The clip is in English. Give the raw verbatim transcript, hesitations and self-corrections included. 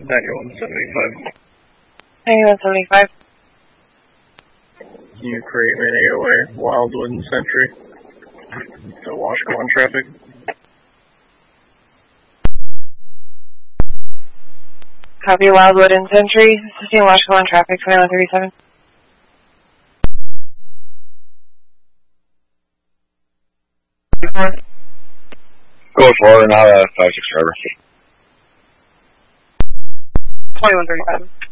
ninety-one seventy-five. ninety-one seventy-five. Can you create me an eight oh eight Wildwood and Century to Washington traffic? Copy Wildwood and Century. Assisting Washington traffic, twenty-one thirty-seven. Go forward, not a five six driver. twenty-one thirty-five.